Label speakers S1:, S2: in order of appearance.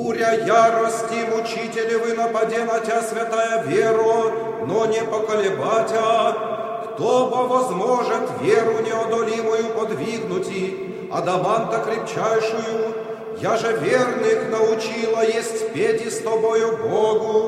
S1: Буря ярости, мучители вы нападе на тя, святая веру, но не поколебатя. Кто бы возможет веру неодолимую подвигнути, адаманта крепчайшую, я же верных научила есть петь и с тобою Богу.